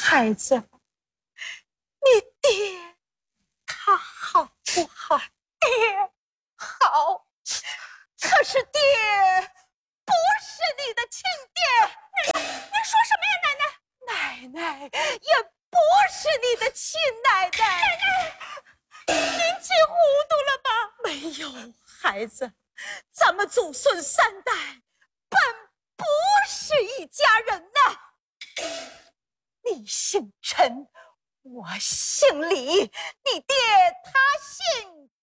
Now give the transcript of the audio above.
孩子，你爹他好不好？ 爹好，可是爹不是你的亲爹。您说什么呀，奶奶？奶奶也不是你的亲奶奶。奶奶，您记糊涂了吧？ 没有，孩子，咱们祖孙三代本不是一家人呐。你姓陈，我姓李，你爹他姓